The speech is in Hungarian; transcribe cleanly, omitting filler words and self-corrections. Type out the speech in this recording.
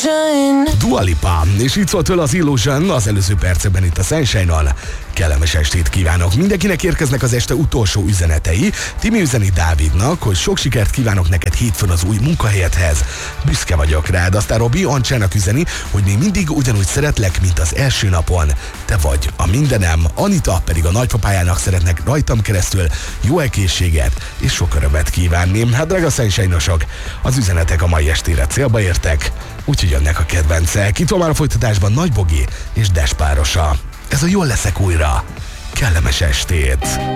Dua Lipa, és itt szólt tőle az Illusion az előző percekben itt a Sunshine-on. Kellemes estét kívánok! Mindenkinek érkeznek az este utolsó üzenetei. Timi üzeni Dávidnak, hogy sok sikert kívánok neked hétfőn az új munkahelyedhez. Büszke vagyok rád. Aztán Robi Ancsának üzeni, hogy még mindig ugyanúgy szeretlek, mint az első napon. Te vagy a mindenem. Anita pedig a nagypapájának szeretnek rajtam keresztül jó egészséget és sok örömet kívánni. Hát drága Sunshine-osok, az üzenetek a mai estére célba értek, úgyhogy jönnek a kedvencek. Itt van már a folytatásban Nagy Bogi és Des párosa. Ez a Jól leszek újra. Kellemes estét!